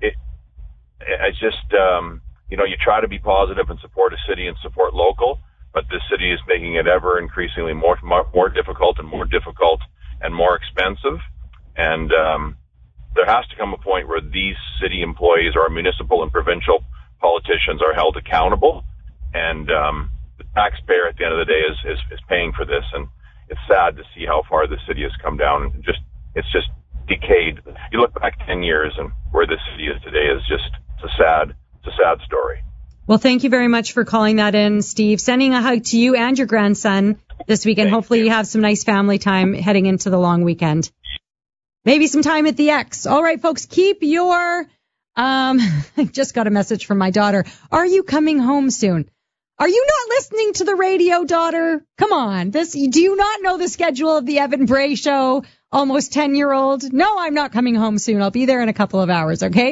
it's just you try to be positive and support a city and support local, but this city is making it ever increasingly more difficult and more expensive. And there has to come a point where these city employees or municipal and provincial politicians are held accountable, and the taxpayer at the end of the day is paying for this. And it's sad to see how far the city has come down. It's just decayed. You look back 10 years and where this city is today is just it's a sad story. Well, thank you very much for calling that in, Steve. Sending a hug to you and your grandson this weekend. Hopefully you have some nice family time heading into the long weekend. Maybe some time at the X. All right, folks, keep your I just got a message from my daughter. Are you coming home soon? Are you not listening to the radio, daughter? Come on. Do you not know the schedule of the Evan Bray Show? Almost 10-year-old? No, I'm not coming home soon. I'll be there in a couple of hours, okay?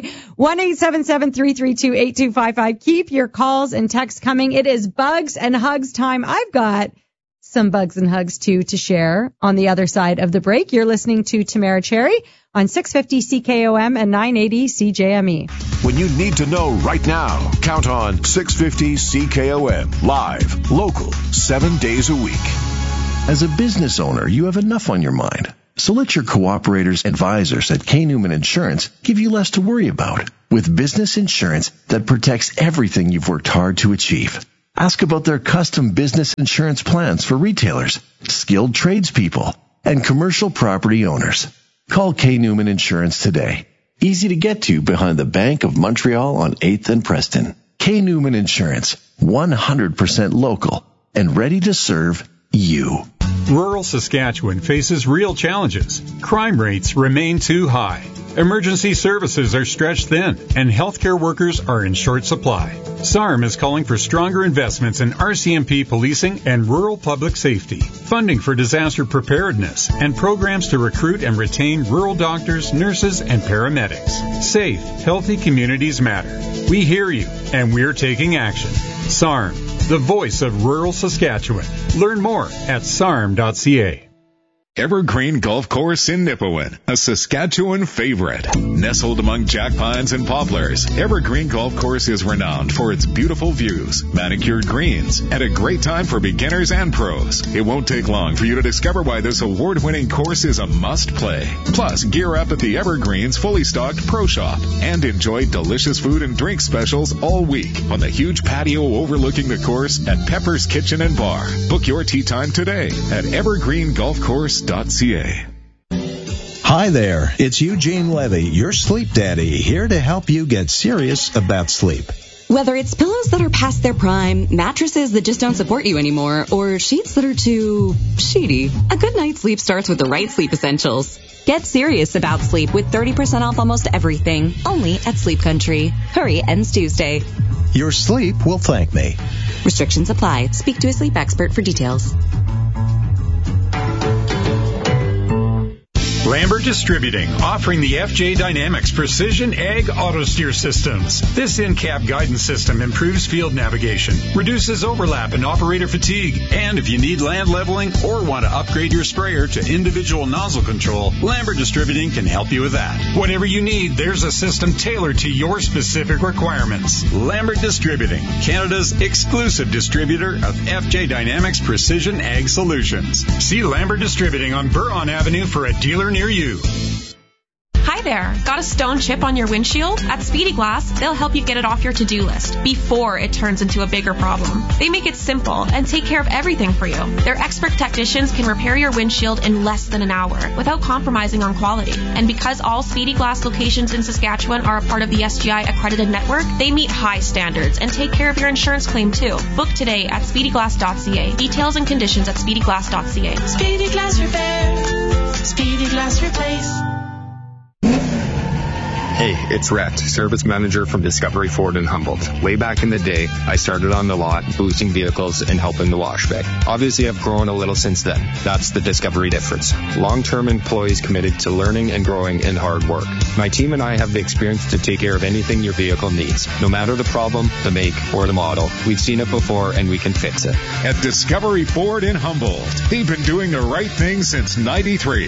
1-877-332-8255. Keep your calls and texts coming. It is Bugs and Hugs time. I've got some Bugs and Hugs, too, to share on the other side of the break. You're listening to Tamara Cherry on 650 CKOM and 980 CJME. When you need to know right now, count on 650 CKOM. Live, local, 7 days a week. As a business owner, you have enough on your mind. So let your cooperators advisors at K. Newman Insurance give you less to worry about with business insurance that protects everything you've worked hard to achieve. Ask about their custom business insurance plans for retailers, skilled tradespeople, and commercial property owners. Call K. Newman Insurance today. Easy to get to behind the Bank of Montreal on 8th and Preston. K. Newman Insurance, 100% local and ready to serve you. Rural Saskatchewan faces real challenges. Crime rates remain too high. Emergency services are stretched thin, and healthcare workers are in short supply. SARM is calling for stronger investments in RCMP policing and rural public safety, funding for disaster preparedness, and programs to recruit and retain rural doctors, nurses, and paramedics. Safe, healthy communities matter. We hear you, and we're taking action. SARM, the voice of rural Saskatchewan. Learn more at sarm.ca. Evergreen Golf Course in Nipawin, a Saskatchewan favorite. Nestled among jack pines and poplars, Evergreen Golf Course is renowned for its beautiful views, manicured greens, and a great time for beginners and pros. It won't take long for you to discover why this award-winning course is a must-play. Plus, gear up at the Evergreen's fully stocked Pro Shop and enjoy delicious food and drink specials all week on the huge patio overlooking the course at Pepper's Kitchen and Bar. Book your tee time today at evergreengolfcourse.ca. Hi there, it's Eugene Levy, your sleep daddy, here to help you get serious about sleep. Whether it's pillows that are past their prime, mattresses that just don't support you anymore, or sheets that are too sheety, a good night's sleep starts with the right sleep essentials. Get serious about sleep with 30% off almost everything, only at Sleep Country. Hurry, ends Tuesday. Your sleep will thank me. Restrictions apply. Speak to a sleep expert for details. Lambert Distributing, offering the FJ Dynamics Precision Ag Auto Steer Systems. This in-cab guidance system improves field navigation, reduces overlap and operator fatigue, and if you need land leveling or want to upgrade your sprayer to individual nozzle control, Lambert Distributing can help you with that. Whatever you need, there's a system tailored to your specific requirements. Lambert Distributing, Canada's exclusive distributor of FJ Dynamics Precision Ag Solutions. See Lambert Distributing on Buron Avenue for a dealer near you. Hi there. Got a stone chip on your windshield? At Speedy Glass, they'll help you get it off your to-do list before it turns into a bigger problem. They make it simple and take care of everything for you. Their expert technicians can repair your windshield in less than an hour without compromising on quality. And because all Speedy Glass locations in Saskatchewan are a part of the SGI accredited network, they meet high standards and take care of your insurance claim too. Book today at speedyglass.ca. Details and conditions at speedyglass.ca. Speedy Glass Repair. Speedy Glass Replace. Hey, it's Rhett, service manager from Discovery Ford in Humboldt. Way back in the day, I started on the lot, boosting vehicles and helping the wash bay. Obviously, I've grown a little since then. That's the Discovery difference. Long-term employees committed to learning and growing in hard work. My team and I have the experience to take care of anything your vehicle needs. No matter the problem, the make, or the model, we've seen it before and we can fix it. At Discovery Ford in Humboldt, they've been doing the right thing since '93.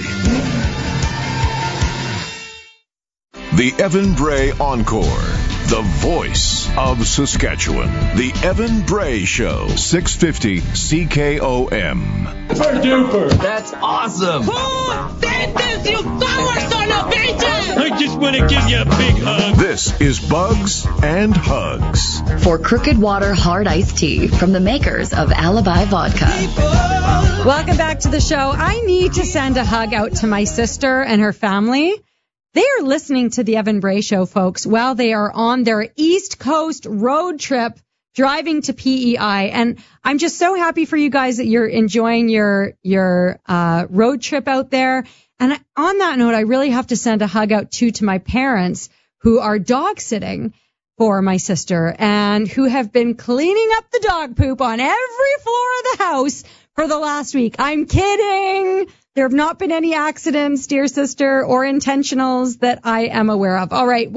The Evan Bray Encore, the voice of Saskatchewan. The Evan Bray Show, 650 CKOM. Super duper. That's awesome. Oh, thank you so much, son of bitches. I just want to give you a big hug. This is Bugs and Hugs. For Crooked Water Hard Iced Tea from the makers of Alibi Vodka. Welcome back to the show. I need to send a hug out to my sister and her family. They are listening to the Evan Bray Show, folks, while they are on their East Coast road trip driving to PEI. And I'm just so happy for you guys that you're enjoying your road trip out there. And on that note, I really have to send a hug out to my parents who are dog sitting for my sister and who have been cleaning up the dog poop on every floor of the house for the last week. I'm kidding. There have not been any accidents, dear sister, or intentionals that I am aware of. All right,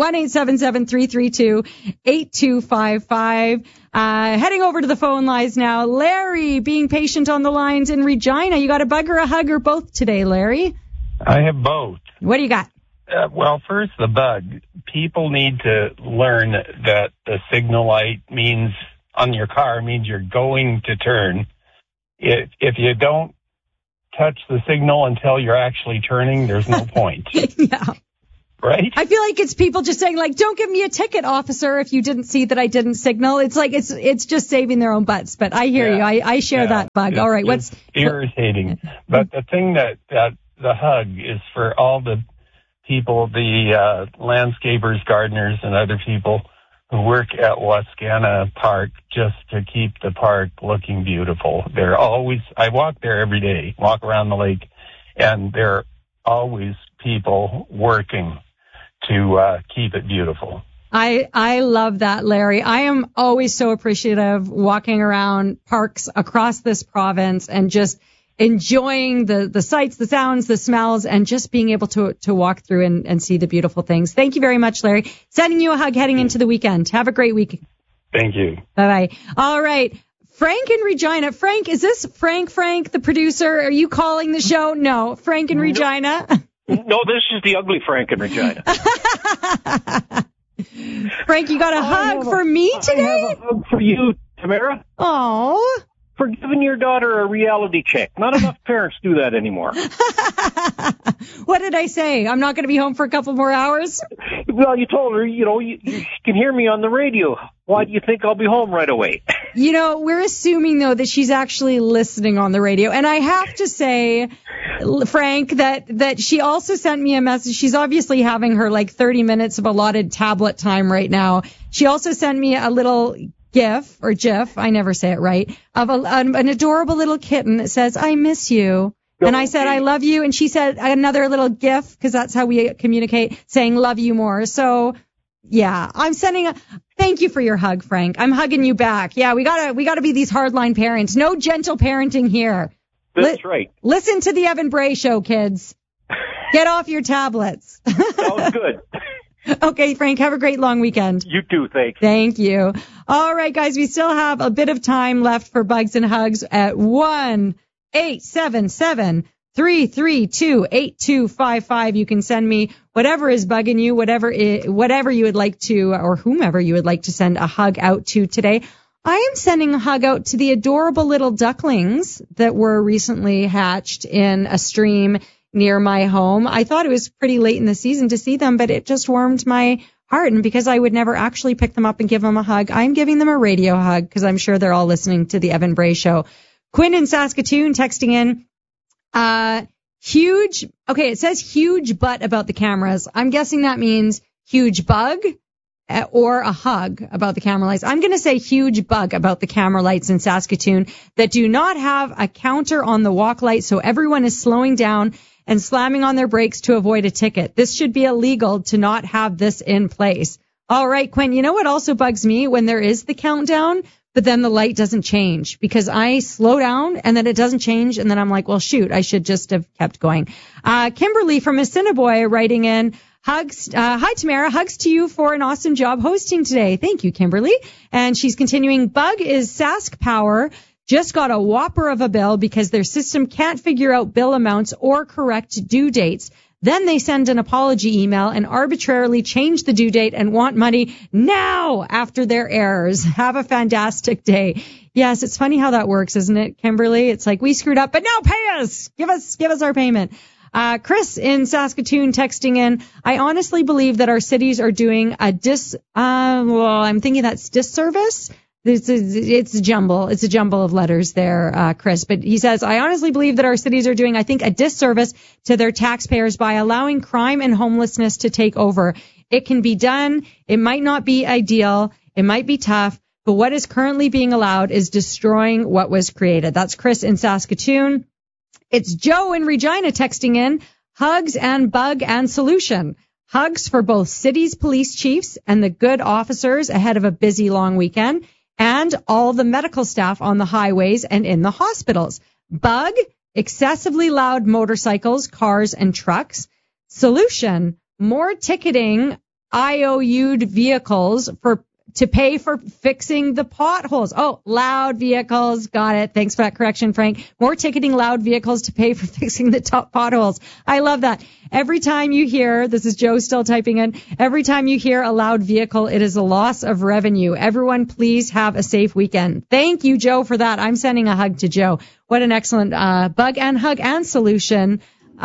1-877-332-8255. Heading over to the phone lines now. Larry, being patient on the lines in Regina. You got a bug or a hug or both today, Larry? I have both. What do you got? Well, first, the bug. People need to learn that the signal light means on your car means you're going to turn. If you don't touch the signal until you're actually turning, there's no point. Yeah. Right? I feel like it's people just saying, like, don't give me a ticket, officer, if you didn't see that I didn't signal. It's like it's just saving their own butts. But I hear you. I share that bug. All right. It's irritating. But the thing that the hug is for all the people, the landscapers, gardeners, and other people who work at Wascana Park just to keep the park looking beautiful. I walk there every day, walk around the lake, and there are always people working to keep it beautiful. I love that, Larry. I am always so appreciative walking around parks across this province and just enjoying the sights, the sounds, the smells, and just being able to walk through and see the beautiful things. Thank you very much, Larry. Sending you a hug heading into the weekend. Have a great week. Thank you. Bye-bye. All right. Frank in Regina. Frank, is this Frank, the producer? Are you calling the show? No. Frank in Regina? No, this is the ugly Frank in Regina. Frank, you got a hug for me today? I have a hug for you, Tamara. Oh. For giving your daughter a reality check. Not enough parents do that anymore. What did I say? I'm not going to be home for a couple more hours? Well, you told her, you can hear me on the radio. Why do you think I'll be home right away? We're assuming, though, that she's actually listening on the radio. And I have to say, Frank, that she also sent me a message. She's obviously having her 30 minutes of allotted tablet time right now. She also sent me a little GIF, I never say it right, of an adorable little kitten that says, I miss you. And I said, I love you. And she said another little GIF, because that's how we communicate, saying love you more. So, yeah, I'm sending thank you for your hug, Frank. I'm hugging you back. Yeah, we gotta be these hardline parents. No gentle parenting here. That's right. Listen to the Evan Bray Show, kids. Get off your tablets. Sounds good. Okay, Frank, have a great long weekend. You too, thanks. Thank you. All right, guys, we still have a bit of time left for Bugs and Hugs at 1-877-332-8255. You can send me whatever is bugging you, whatever you would like to, or whomever you would like to send a hug out to today. I am sending a hug out to the adorable little ducklings that were recently hatched in a stream near my home. I thought it was pretty late in the season to see them, but it just warmed my heart. And because I would never actually pick them up and give them a hug, I'm giving them a radio hug because I'm sure they're all listening to the Evan Bray Show. Quinn in Saskatoon texting in, huge. Okay, it says huge butt about the cameras. I'm guessing that means huge bug or a hug about the camera lights. I'm going to say huge bug about the camera lights in Saskatoon that do not have a counter on the walk light, so everyone is slowing down and slamming on their brakes to avoid a ticket. This should be illegal to not have this in place. All right, Quinn, you know what also bugs me? When there is the countdown, but then the light doesn't change because I slow down and then it doesn't change. And then I'm like, well, shoot, I should just have kept going. Kimberly from Assiniboia writing in, hugs. Hi, Tamara. Hugs to you for an awesome job hosting today. Thank you, Kimberly. And she's continuing. Bug is Sask Power. Just got a whopper of a bill because their system can't figure out bill amounts or correct due dates. Then they send an apology email and arbitrarily change the due date and want money now after their errors. Have a fantastic day. Yes, it's funny how that works, isn't it, Kimberly? It's like we screwed up, but now pay us. Give us our payment. Chris in Saskatoon texting in, I honestly believe that our cities are doing a I'm thinking that's disservice. It's a jumble. It's a jumble of letters there, Chris. But he says, I honestly believe that our cities are doing, I think, a disservice to their taxpayers by allowing crime and homelessness to take over. It can be done. It might not be ideal. It might be tough. But what is currently being allowed is destroying what was created. That's Chris in Saskatoon. It's Joe in Regina texting in, hugs and bug and solution. Hugs for both city's police chiefs and the good officers ahead of a busy long weekend, and all the medical staff on the highways and in the hospitals. Bug, excessively loud motorcycles, cars, and trucks. Solution, more ticketing IOU'd vehicles to pay for fixing the potholes. Oh, loud vehicles. Got it. Thanks for that correction, Frank. More ticketing loud vehicles to pay for fixing the top potholes. I love that. Every time you hear, this is Joe still typing in, every time you hear a loud vehicle, it is a loss of revenue. Everyone, please have a safe weekend. Thank you, Joe, for that. I'm sending a hug to Joe. What an excellent bug and hug and solution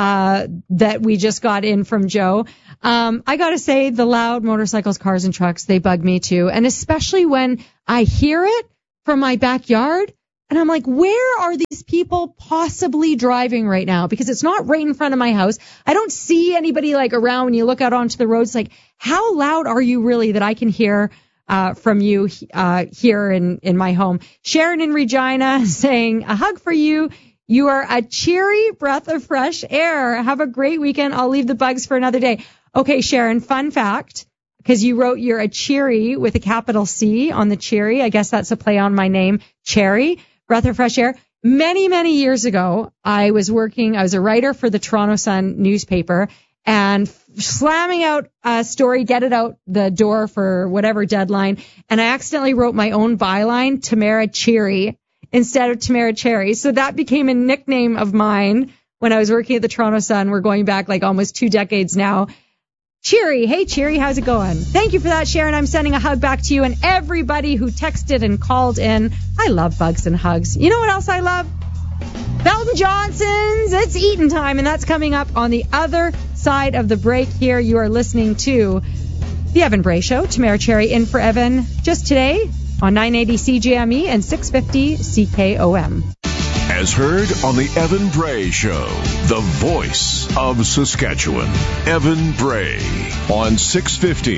that we just got in from Joe. I got to say, the loud motorcycles, cars, and trucks, they bug me too. And especially when I hear it from my backyard, and I'm like, where are these people possibly driving right now? Because it's not right in front of my house. I don't see anybody like around when you look out onto the roads. Like, how loud are you really that I can hear from you here in my home? Sharon in Regina saying, a hug for you. You are a cheery breath of fresh air. Have a great weekend. I'll leave the bugs for another day. Okay, Sharon, fun fact, because you wrote you're a cheery with a capital C on the cheery. I guess that's a play on my name, Cherry, breath of fresh air. Many, many years ago, I was a writer for the Toronto Sun newspaper, and slamming out a story, get it out the door for whatever deadline. And I accidentally wrote my own byline, Tamara Cheery, instead of Tamara Cherry. So that became a nickname of mine when I was working at the Toronto Sun. We're going back like almost 2 decades now. Cheery. Hey, Cheery, how's it going? Thank you for that, Sharon. I'm sending a hug back to you and everybody who texted and called in. I love bugs and hugs. You know what else I love? Belton Johnson's. It's eating time, and that's coming up on the other side of the break here. You are listening to The Evan Bray Show. Tamara Cherry in for Evan just today on 980 CJME and 650 CKOM. As heard on the Evan Bray Show, the voice of Saskatchewan. Evan Bray on 650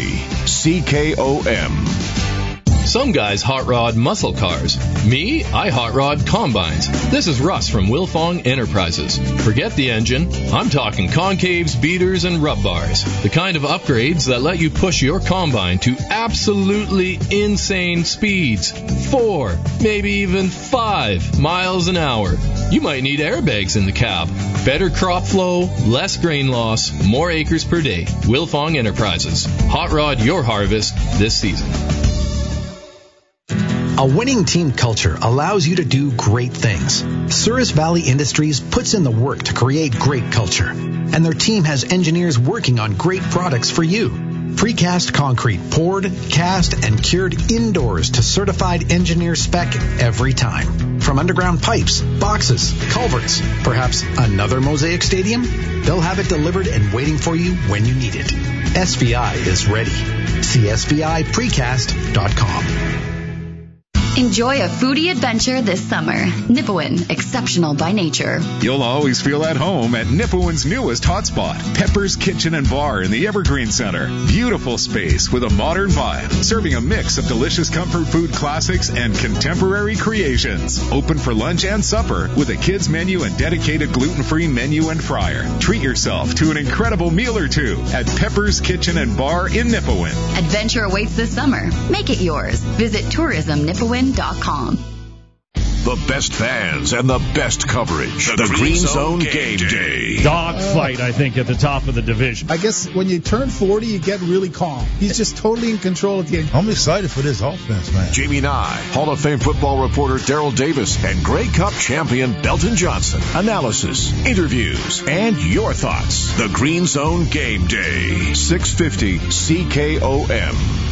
CKOM. Some guys hot rod muscle cars. Me, I hot rod combines. This is Russ from Wilfong Enterprises. Forget the engine. I'm talking concaves, beaters, and rub bars. The kind of upgrades that let you push your combine to absolutely insane speeds. 4, maybe even 5 miles an hour. You might need airbags in the cab. Better crop flow, less grain loss, more acres per day. Wilfong Enterprises. Hot rod your harvest this season. A winning team culture allows you to do great things. Souris Valley Industries puts in the work to create great culture, and their team has engineers working on great products for you. Precast concrete poured, cast, and cured indoors to certified engineer spec every time. From underground pipes, boxes, culverts, perhaps another Mosaic Stadium? They'll have it delivered and waiting for you when you need it. SVI is ready. See SVIPrecast.com. Enjoy a foodie adventure this summer. Nipawin, exceptional by nature. You'll always feel at home at Nipawin's newest hotspot, Pepper's Kitchen and Bar in the Evergreen Center. Beautiful space with a modern vibe, serving a mix of delicious comfort food classics and contemporary creations. Open for lunch and supper with a kids menu and dedicated gluten-free menu and fryer. Treat yourself to an incredible meal or two at Pepper's Kitchen and Bar in Nipawin. Adventure awaits this summer. Make it yours. Visit tourismnipawin.com. The best fans and the best coverage. The Green Zone Game Day. Dogfight, I think, at the top of the division. I guess when you turn 40, you get really calm. He's just totally in control of the game. I'm excited for this offense, man. Jamie Nye, Hall of Fame football reporter Daryl Davis, and Grey Cup champion Belton Johnson. Analysis, interviews, and your thoughts. The Green Zone Game Day. 650 CKOM.